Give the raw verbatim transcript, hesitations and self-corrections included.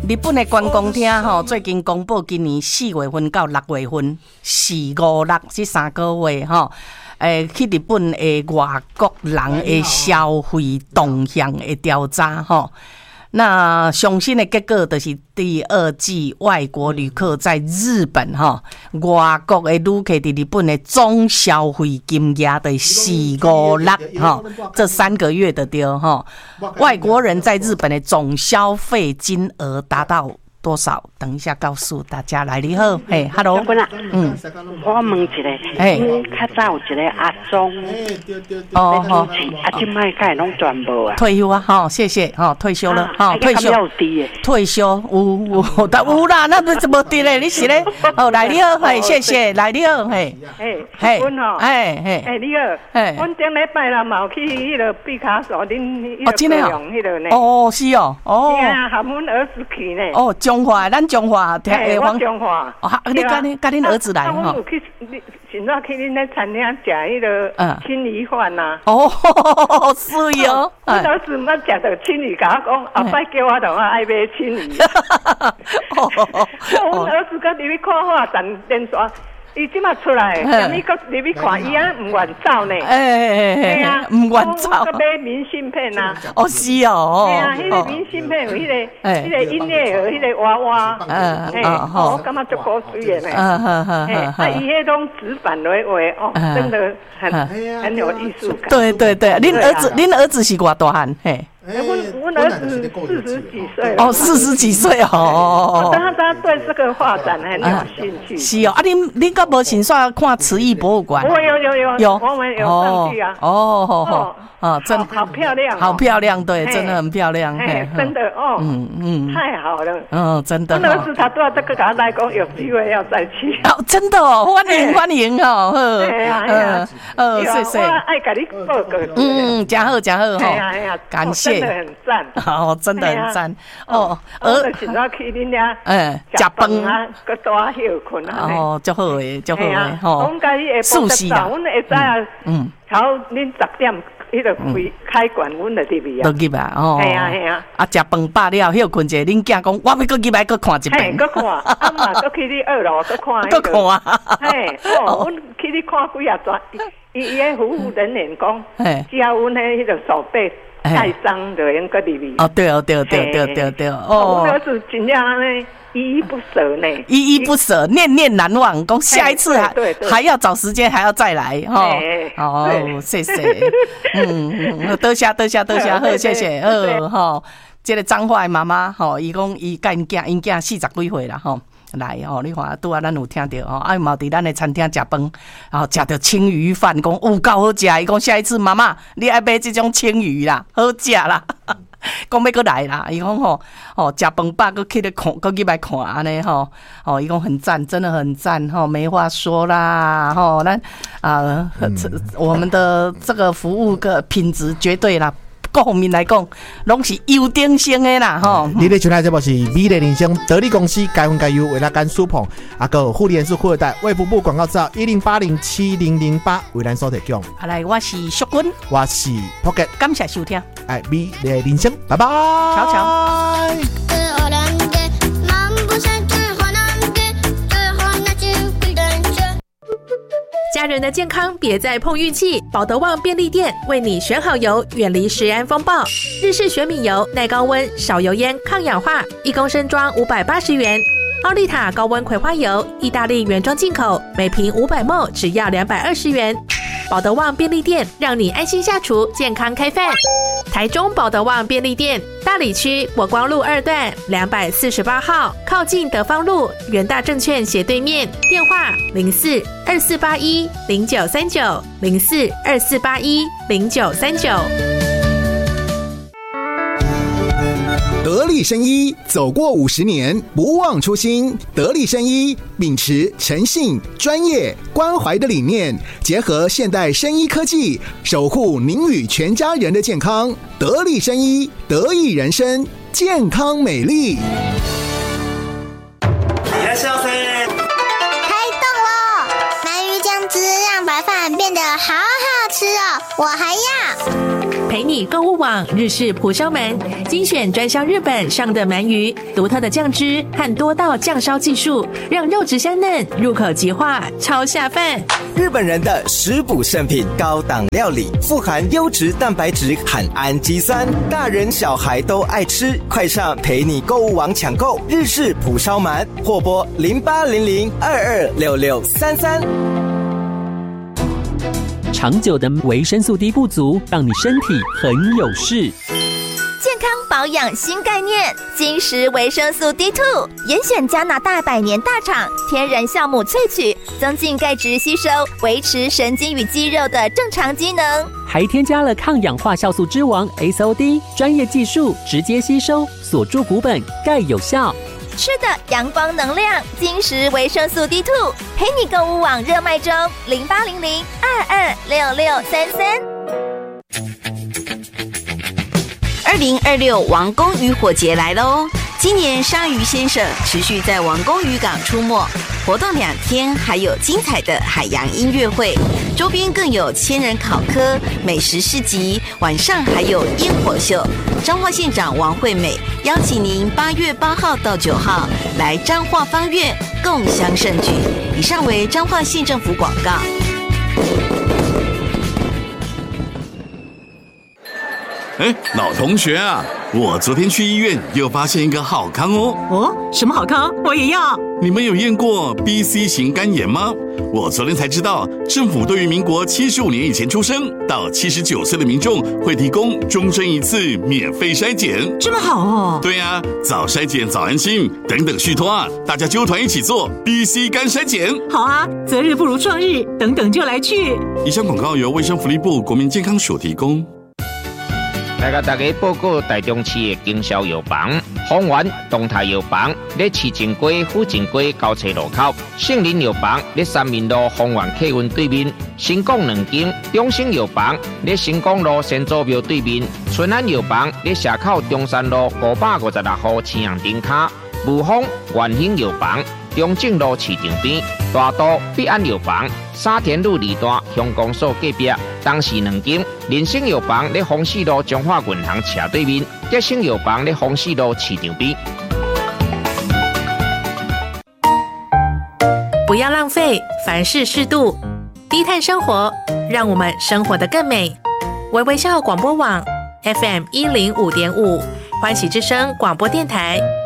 日本的观光厅吼，最近公布今年四月份到六月份，四五六这三个月吼，诶，去日本的外国人的消费动向的调查吼。那上新的结果就是第二季外国旅客在日本哈，外国的旅客在日本的总消费金额的四五六哈，这三个月的对哈，外国人在日本的总消费金额达到多少？等一下告诉大家。来，你好，嘿 ，Hello， 嗯，我问一下， 嘿， 较早有一个阿忠， 哦吼， 啊，即摆该拢全无啊， 退休啊，哈，谢谢，哈，退休了，哈，退休，退休，有有，但有啦，那不怎么低嘞？你是咧？哦，来你好，嘿，谢谢，来你好，嘿， 嘿， 嘿， 阮吼， 嘿，嘿， 嘿，你好， 嘿， 阮顶礼拜啦，嘛有去迄个毕卡索，恁迄个高雄迄个呢？ 哦，是哦，哦， 含阮儿子去呢。 哦，中华，咱中华， 嘿，我中华。 哦，你甲你甲恁儿子来哈？我有去，现在去恁咧餐厅食迄个青鱼饭呐。 哦，是哦。 我儿子捌食到青鱼，甲我讲，后摆叫我同我爱买青鱼。我儿子佮入去看画展电视。伊即马出来，踮伊搁入去看，伊啊唔愿走呢。 哎哎哎哎，唔愿走。 我搁买明信片啊。 哦，是哦。 对啊，迄个明信片有迄个，迄个音乐盒，迄个娃娃。嗯嗯好。我感觉足古水的呢。嗯嗯嗯嗯。啊，伊迄种纸板来画，哦，真的很很有艺术感。 对对对，恁儿子，恁儿子是偌大汉？嘿。 我我儿子四十几岁哦，四十几岁哦。 他他对这个画展很有兴趣。 是哦，啊，恁恁敢无先煞看慈艺博物馆？ 我有有有有，我们有上去啊。 哦哦哦哦， 真好漂亮， 好漂亮，对，真的很漂亮， 真的哦，嗯嗯，太好了， 嗯，真的。 我儿子他都要这个，他来讲有机会要再去。 哦，真的哦，欢迎欢迎哦， 呵，哎呀哎呀， 呃，谢谢。 我爱给你报告。 嗯，真好真好哈， 哎呀， 感谢。 真的很赞， 哦，真的很赞哦。 儿子现在去恁遐， 嗯， 食饭啊，搁大休困啊。 哦，足好诶，足好诶， 吼。我家己下晡十点，阮会知啊， 嗯， 头恁十点，迄个开开馆，阮就入去啊。 入去吧，哦。 系啊系啊。 啊，食饭饱了，休困者，恁囝讲，我要搁入来搁看一遍。 嘿，搁看，啊嘛，搁去你二楼搁看。 搁看啊。 嘿，哦，阮去你看几啊转，伊伊迄服务人员讲，只要阮迄迄个手背。带伤的人搁入去。 哦，对哦，对哦，对对对对哦。我儿子真正安尼依依不舍呢， 依依不舍，念念难忘。讲下一次还还要找时间，还要再来哈。哦，谢谢。嗯，多谢多谢多谢，好，谢谢，好哈。这个彰化的妈妈吼，伊讲伊甲因囝，因囝四十几岁啦吼。来哦，你看，拄啊，咱有听到哦，啊，嘛伫咱的餐厅食饭，然后食到青鱼饭，讲有够好食。伊讲下一次妈妈，你爱买这种青鱼啦，好食啦。讲要搁来啦，伊讲吼，哦，食饭饱，搁去咧看，搁去来看安尼吼，哦，伊讲很赞，真的很赞吼，没话说啦，吼，咱啊，我们的这个服务个品质绝对啦。各方面来讲，拢是优等生的啦，吼。 你咧像咱这部是美丽人生得力公司该分该优为咱干苏捧，啊个护理人士富二代卫福部广告资料一零八零七零零八为咱所提供。 啊来，我是淑君， 我是 Pocket， 感谢收听， 哎，美丽人生，拜拜， 瞧瞧。 家人的健康别再碰运气，保德旺便利店为你选好油，远离食安风暴。日式玄米油，耐高温，少油烟，抗氧化，一公升装五百八十元。奥利塔高温葵花油，意大利原装进口，每瓶五百毫升只要两百二十元。保德旺便利店让你安心下厨，健康开饭。台中保德旺便利店，大里区国光路二段两百四十八号，靠近德芳路元大证券斜对面。电话零四二四八一零九三九零四二四八一零九三九。 得力生医走过五十年，不忘初心。得力生医秉持诚信、专业、关怀的理念，结合现代生医科技，守护您与全家人的健康。得力生医，得益人生，健康美丽。 いらっしゃいませ。 开动喽！鳗鱼酱汁让白饭变得好好吃哦，我还要。 陪你购物网日式蒲烧鳗，精选专销日本上的鳗鱼，独特的酱汁和多道酱烧技术，让肉质香嫩，入口即化，超下饭。 日本人的食补圣品高档料理，富含优质蛋白质和氨基酸，大人小孩都爱吃。快上陪你购物网抢购日式蒲烧鳗，或拨零八零零二二六六三三。 长久的维生素 D 不足，让你身体很有事。 健康保养新概念，金石维生素 D 二 严选加拿大百年大厂天然酵母萃取，增进钙质吸收，维持神经与肌肉的正常机能， 还添加了抗氧化酵素之王 S O D， 专业技术直接吸收，锁住骨本，钙有效。 吃的阳光能量，金石维生素 D 二 陪你购物网热卖中，零八零零二二六六三三。 二零二六王功渔火节来喽！今年鲨鱼先生持续在王功渔港出没，活动两天，还有精彩的海洋音乐会，周边更有千人考科、美食市集，晚上还有烟火秀。彰化县长王惠美邀请您八月八号到九号来彰化芳苑共襄盛举。以上为彰化县政府广告。 哎，老同学啊，我昨天去医院又发现一个好康哦。 哦，什么好康？我也要。 你们有验过 B C 型肝炎吗？我昨天才知道，政府对于民国七十五年以前出生到七十九岁的民众会提供终身一次免费筛检。 这么好哦？ 对啊，早筛检早安心，等等续托啊，大家揪团一起做 B C 肝筛检。 好啊，择日不如撞日，等等就来去。 以上广告由卫生福利部国民健康署提供。 来甲大家报告台中市的经销药房，丰源东泰药房在市正街府正街交叉路口，杏林药房在三民路丰源客运对面，新港两间中兴药房在新港路先祖庙对面，春安药房在社口中山路五百五十六号青阳顶卡，武丰元兴药房中正路市场边，大都必安药房沙田路二段乡公所隔壁，东市两间人生药房在丰市路中华银行斜对面，德兴药房在丰市路市场边。 不要浪费，凡事适度，低碳生活，让我们生活得更美。微微笑广播网 F M 一零五点五，欢喜之声广播电台。